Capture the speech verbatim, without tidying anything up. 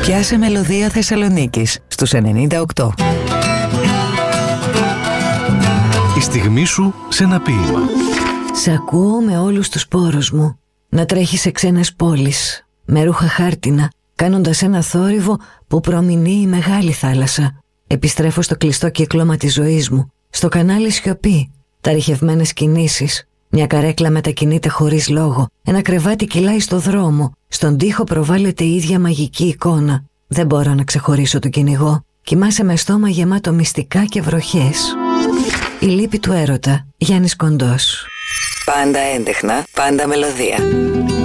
Πιάσε μελωδία Θεσσαλονίκης στους ενενήντα οκτώ. Η στιγμή σου σε ένα ποίημα. Σ' ακούω με όλους τους πόρους μου να τρέχεις σε ξένες πόλεις, με ρούχα χάρτινα, κάνοντας ένα θόρυβο που προμηνύει η μεγάλη θάλασσα. Επιστρέφω στο κλειστό κύκλωμα της ζωής μου, στο κανάλι σιωπή, τα ρηχευμένες κινήσεις. Μια καρέκλα μετακινείται χωρίς λόγο, ένα κρεβάτι κυλάει στο δρόμο, στον τοίχο προβάλλεται η ίδια μαγική εικόνα. Δεν μπορώ να ξεχωρίσω τον κυνηγό. Κοιμάσαι με στόμα γεμάτο μυστικά και βροχές. Η λύπη του έρωτα. Γιάννης Κοντός. Πάντα έντεχνα, πάντα μελωδία.